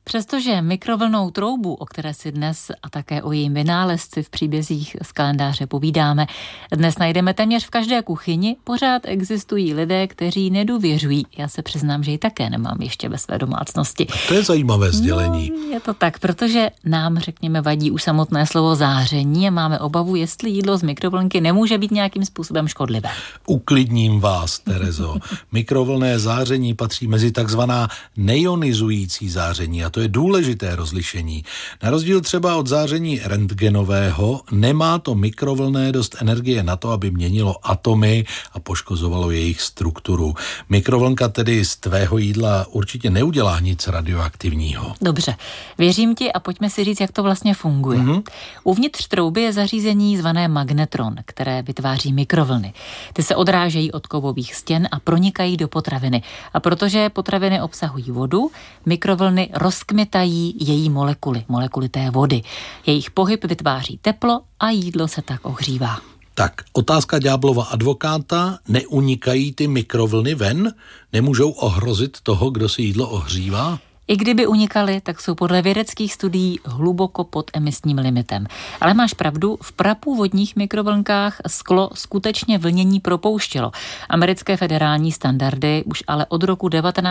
Přestože mikrovlnnou troubu, o které si dnes a také o jejím vynálezci v příbězích z kalendáře povídáme, dnes najdeme téměř v každé kuchyni, pořád existují lidé, kteří nedůvěřují. Já se přiznám, že ji také nemám ještě ve své domácnosti. To je zajímavé sdělení. No, je to tak, protože nám, řekněme, vadí už samotné slovo záření a máme obavu, jestli jídlo z mikrovlnky nemůže být nějakým způsobem škodlivé. Uklidním vás, Terezo. Mikrovlnné záření patří mezi takzvaná neionizující záření a to je důležité rozlišení. Na rozdíl třeba od záření rentgenového nemá to mikrovlnné dost energie na to, aby měnilo atomy a poškozovalo jejich strukturu. Mikrovlnka tedy z tvého jídla určitě neudělá nic radioaktivního. Dobře, věřím ti a pojďme si říct, jak to vlastně funguje. Uvnitř trouby je zařízení zvané magnetron, které vytváří mikrovlny. Ty se odrážejí od kovových stěn a pronikají do potraviny. A protože potraviny obsahují vodu, mikrovlny rozkmitají její molekuly té vody. Jejich pohyb vytváří teplo a jídlo se tak ohřívá. Tak, otázka ďáblova advokáta, neunikají ty mikrovlny ven? Nemůžou ohrozit toho, kdo si jídlo ohřívá? I kdyby unikaly, tak jsou podle vědeckých studií hluboko pod emisním limitem. Ale máš pravdu, v prapůvodních mikrovlnkách sklo skutečně vlnění propouštělo. Americké federální standardy už ale od roku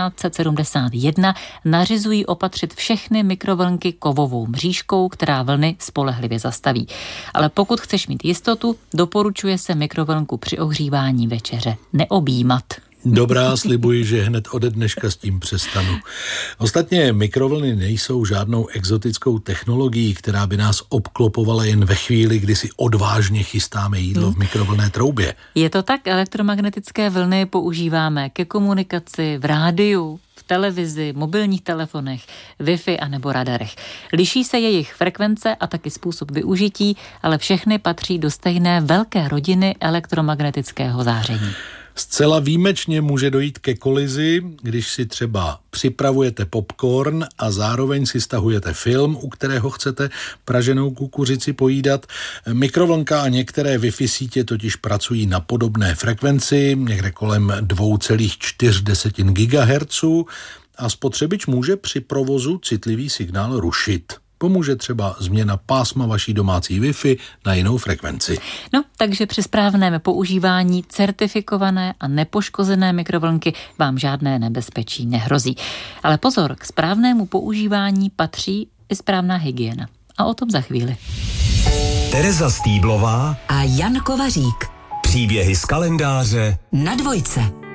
1971 nařizují opatřit všechny mikrovlnky kovovou mřížkou, která vlny spolehlivě zastaví. Ale pokud chceš mít jistotu, doporučuje se mikrovlnku při ohřívání večeře neobjímat. Dobrá, slibuji, že hned ode dneška s tím přestanu. Ostatně mikrovlny nejsou žádnou exotickou technologií, která by nás obklopovala jen ve chvíli, kdy si odvážně chystáme jídlo v mikrovlnné troubě. Je to tak, elektromagnetické vlny používáme ke komunikaci v rádiu, v televizi, mobilních telefonech, Wi-Fi a nebo radarech. Liší se jejich frekvence a taky způsob využití, ale všechny patří do stejné velké rodiny elektromagnetického záření. Zcela výjimečně může dojít ke kolizi, když si třeba připravujete popcorn a zároveň si stahujete film, u kterého chcete praženou kukuřici pojídat. Mikrovlnka a některé Wi-Fi sítě totiž pracují na podobné frekvenci, někde kolem 2,4 GHz a spotřebič může při provozu citlivý signál rušit. Pomůže třeba změna pásma vaší domácí Wi-Fi na jinou frekvenci. No, takže při správném používání certifikované a nepoškozené mikrovlnky vám žádné nebezpečí nehrozí. Ale pozor, k správnému používání patří i správná hygiena. A o tom za chvíli. Tereza Stýblová a Jan Kovařík. Příběhy z kalendáře na Dvojce.